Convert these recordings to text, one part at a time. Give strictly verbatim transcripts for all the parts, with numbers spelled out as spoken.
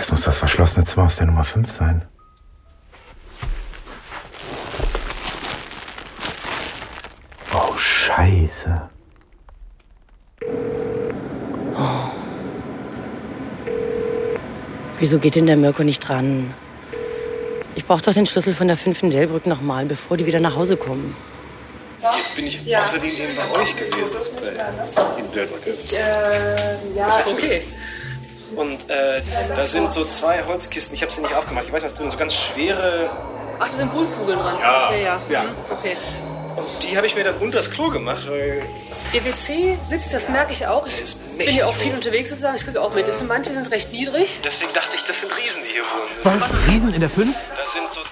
Das muss das verschlossene Zimmer aus der Nummer fünf sein. Oh, Scheiße. Oh. Wieso geht denn der Mirko nicht dran? Ich brauche doch den Schlüssel von der fünf in Delbrück nochmal, bevor die wieder nach Hause kommen. Jetzt bin ich ja. außerdem eben bei euch gewesen. Äh, in Delbrück. Äh, ja. Okay. Und äh, da sind so zwei Holzkisten. Ich habe sie nicht aufgemacht. Ich weiß, was drin. So ganz schwere. Ach, da sind Bullkugeln dran. Ja. Okay, ja. ja. Mhm. Okay. Und die habe ich mir dann unter das Klo gemacht, weil. Der W C-Sitz, das merke ich auch. Ich bin ja auch viel unterwegs sozusagen. Ich kriege auch mit. Das sind, manche sind recht niedrig. Deswegen dachte ich, das sind Riesen, die hier wohnen. Was? Riesen in der fünf? Da sind so.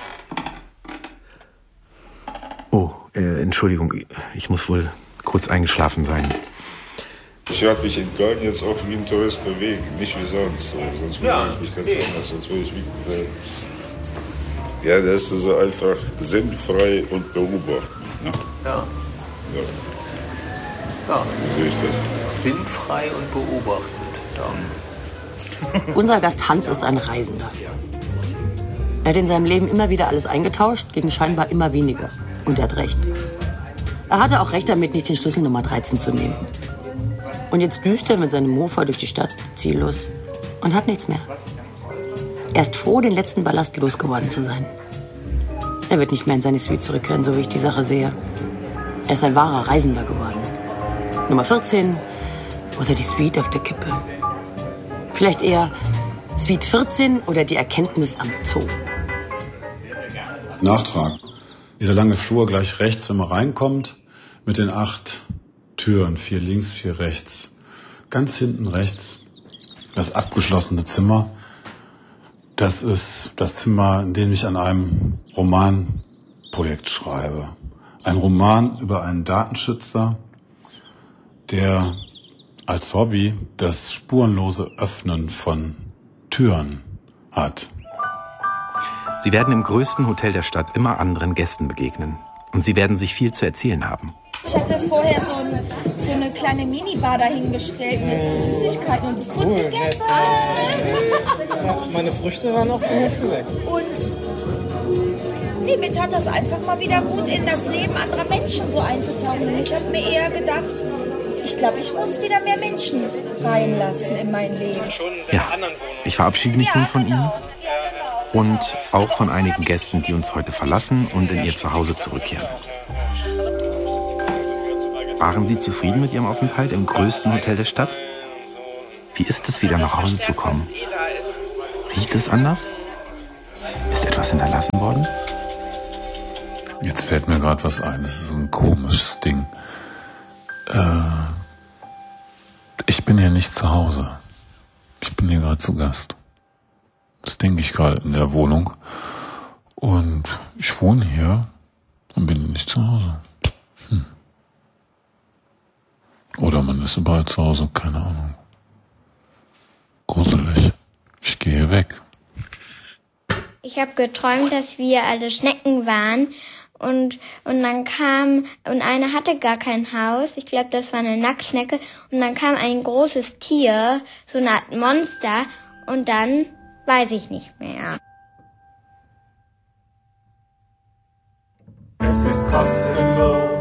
Oh, äh, Entschuldigung. Ich muss wohl kurz eingeschlafen sein. Ich werde mich in Köln jetzt auch wie ein Tourist bewegen, nicht wie sonst. So, sonst würde Ja, ich mich ganz nee. anders, sonst würde ich wie... Äh, ja, das ist so einfach sinnfrei und beobachten. Ne? Ja. Ja. Ja. Wie sehe ich das? Sinnfrei und beobachtend. Ja. Unser Gast Hans ist ein Reisender. Er hat in seinem Leben immer wieder alles eingetauscht, gegen scheinbar immer weniger. Und er hat recht. Er hatte auch recht damit, nicht den Schlüssel Nummer dreizehn zu nehmen. Und jetzt düst er mit seinem Mofa durch die Stadt, ziellos, und hat nichts mehr. Er ist froh, den letzten Ballast losgeworden zu sein. Er wird nicht mehr in seine Suite zurückkehren, so wie ich die Sache sehe. Er ist ein wahrer Reisender geworden. Nummer vierzehn oder die Suite auf der Kippe. Vielleicht eher Suite vierzehn oder die Erkenntnis am Zoo. Nachtrag. Dieser lange Flur gleich rechts, wenn man reinkommt, mit den acht Türen, vier links, vier rechts. Ganz hinten rechts das abgeschlossene Zimmer. Das ist das Zimmer, in dem ich an einem Romanprojekt schreibe. Ein Roman über einen Datenschützer, der als Hobby das spurenlose Öffnen von Türen hat. Sie werden im größten Hotel der Stadt immer anderen Gästen begegnen. Und sie werden sich viel zu erzählen haben. Ich hatte vorher so, ein, so eine kleine Minibar dahingestellt mit so Süßigkeiten und es wurde gegessen. Ja, meine Früchte waren auch zur Hälfte weg. Und nee, mir tat das einfach mal wieder gut, in das Leben anderer Menschen so einzutauchen. Und ich habe mir eher gedacht, ich glaube, ich muss wieder mehr Menschen reinlassen in mein Leben. Ja, ich verabschiede mich nun von Ihnen und auch von einigen Gästen, die uns heute verlassen und in ihr Zuhause zurückkehren. Waren Sie zufrieden mit Ihrem Aufenthalt im größten Hotel der Stadt? Wie ist es, wieder nach Hause zu kommen? Riecht es anders? Ist etwas hinterlassen worden? Jetzt fällt mir gerade was ein. Das ist so ein komisches Ding. Äh, ich bin ja nicht zu Hause. Ich bin hier gerade zu Gast. Das denke ich gerade in der Wohnung. Und ich wohne hier und bin nicht zu Hause. Hm. Oder man ist überall zu Hause, keine Ahnung. Gruselig. Ich gehe weg. Ich habe geträumt, dass wir alle Schnecken waren und und dann kam und eine hatte gar kein Haus. Ich glaube, das war eine Nacktschnecke und dann kam ein großes Tier, so eine Art Monster und dann weiß ich nicht mehr. Es ist kostenlos,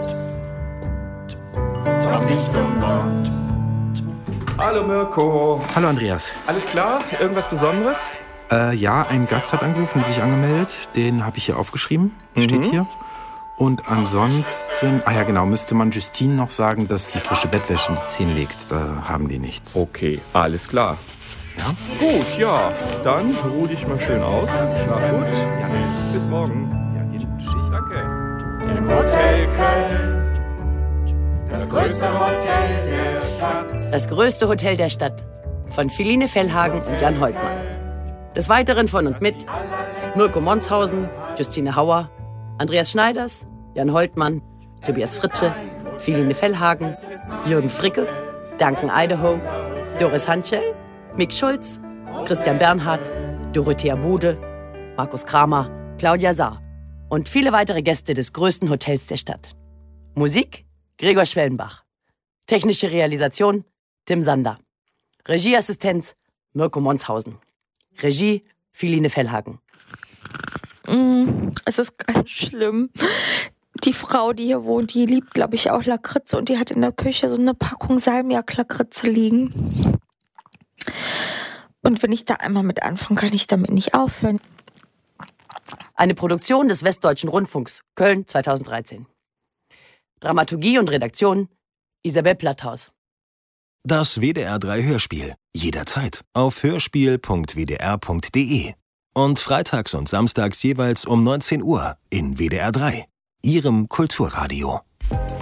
doch nicht umsonst. Hallo Mirko. Hallo Andreas. Alles klar? Irgendwas Besonderes? Äh, ja, ein Gast hat angerufen, sich angemeldet. Den habe ich hier aufgeschrieben. Mhm. Steht hier. Und ansonsten, ah ja genau, müsste man Justine noch sagen, dass sie frische Bettwäsche in die Zehen legt. Da haben die nichts. Okay, alles klar. Ja? Gut, ja. Dann ruh dich mal schön aus. Schlaf gut. Ja. Bis morgen. Ja, dir eine gute Schicht. Danke. Im Hotel Köln, das größte Hotel der Stadt. Das größte Hotel der Stadt. Von Philine Fellhagen und Jan Holtmann. Des Weiteren von und mit Mirko Monshausen, Justine Hauer, Andreas Schneiders, Jan Holtmann, Tobias Fritsche, Philine Fellhagen, Jürgen Fricke, Duncan Idaho, Doris Hanschel, Mick Schulz, Christian Bernhard, Dorothea Bude, Markus Kramer, Claudia Saar und viele weitere Gäste des größten Hotels der Stadt. Musik Gregor Schwellenbach. Technische Realisation Tim Sander. Regieassistenz Mirko Monshausen. Regie Philine Fellhagen. Mm, es ist ganz schlimm. Die Frau, die hier wohnt, die liebt, glaube ich, auch Lakritze und die hat in der Küche so eine Packung Salmiak-Lakritze liegen. Und wenn ich da einmal mit anfange, kann ich damit nicht aufhören. Eine Produktion des Westdeutschen Rundfunks, Köln zweitausenddreizehn. Dramaturgie und Redaktion Isabel Platthaus. Das W D R drei Hörspiel. Jederzeit auf hörspiel punkt w d r punkt d e. Und freitags und samstags jeweils um neunzehn Uhr in W D R drei. Ihrem Kulturradio.